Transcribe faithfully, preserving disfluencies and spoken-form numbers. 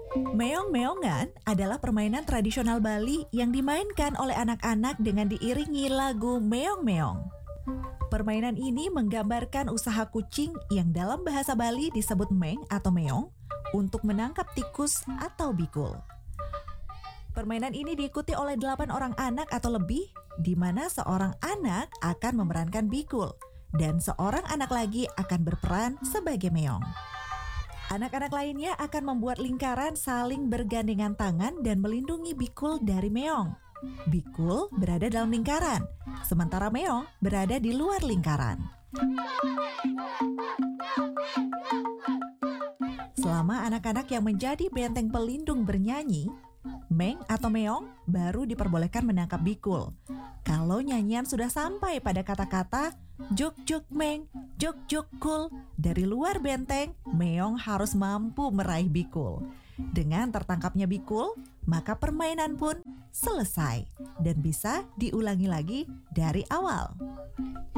Meong-meongan adalah permainan tradisional Bali yang dimainkan oleh anak-anak dengan diiringi lagu meong-meong. Permainan ini menggambarkan usaha kucing yang dalam bahasa Bali disebut meng atau meong untuk menangkap tikus atau bikul. Permainan ini diikuti oleh delapan orang anak atau lebih, di mana seorang anak akan memerankan bikul dan seorang anak lagi akan berperan sebagai meong. Anak-anak lainnya akan membuat lingkaran saling bergandengan tangan dan melindungi bikul dari meong. Bikul berada dalam lingkaran, sementara meong berada di luar lingkaran. Selama anak-anak yang menjadi benteng pelindung bernyanyi, meng atau meong baru diperbolehkan menangkap bikul. Kalau nyanyian sudah sampai pada kata-kata juk juk meng, juk juk kul, dari luar benteng, meong harus mampu meraih bikul. Dengan tertangkapnya bikul, maka permainan pun selesai dan bisa diulangi lagi dari awal.